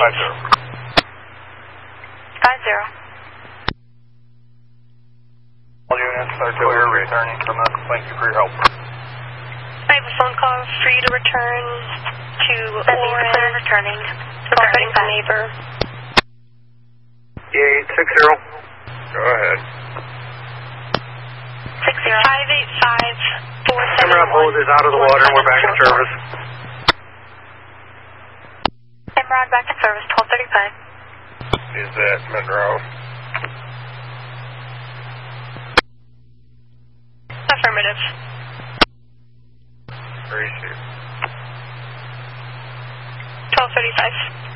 All units are clear returning from us. Thank you for your help. I have a phone call for you to return to Lauren. Returning. Regarding the neighbor. Yeah, 860. Go ahead. 585-471. Emerald Hold is out of the water and we're back in service. Emerald back in service, 1235. Is that Monroe? Affirmative. Where is she? 1235.